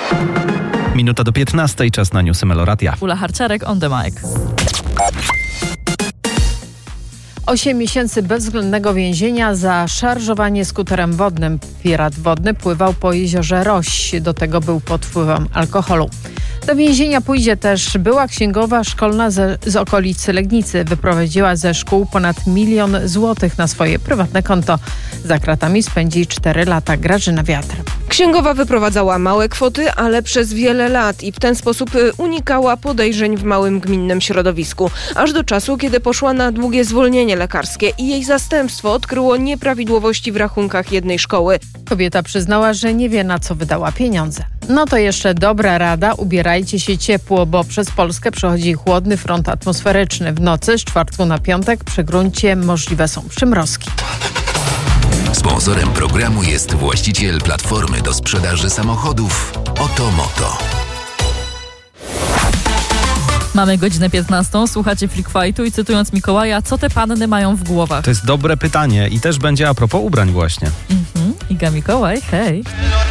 Minuta do 15, czas na newsy Meloradia. Ula Harczarek on the mic. 8 miesięcy bezwzględnego więzienia za szarżowanie skuterem wodnym. Pirat wodny pływał po jeziorze Roś. Do tego był pod wpływem alkoholu. Do więzienia pójdzie też była księgowa szkolna z okolicy Legnicy. Wyprowadziła ze szkół ponad 1 000 000 złotych na swoje prywatne konto. Za kratami spędzi 4 lata. Grażyna Wiatr. Księgowa wyprowadzała małe kwoty, ale przez wiele lat i w ten sposób unikała podejrzeń w małym gminnym środowisku. Aż do czasu, kiedy poszła na długie zwolnienie lekarskie i jej zastępstwo odkryło nieprawidłowości w rachunkach jednej szkoły. Kobieta przyznała, że nie wie, na co wydała pieniądze. No to jeszcze dobra rada, ubierajcie się ciepło, bo przez Polskę przechodzi chłodny front atmosferyczny. W nocy z czwartku na piątek przy gruncie możliwe są przymrozki. Sponsorem programu jest właściciel platformy do sprzedaży samochodów Otomoto. Mamy godzinę 15, słuchacie Flick Fightu i cytując Mikołaja, co te panny mają w głowach? To jest dobre pytanie i też będzie a propos ubrań właśnie. Iga Mikołaj, hej.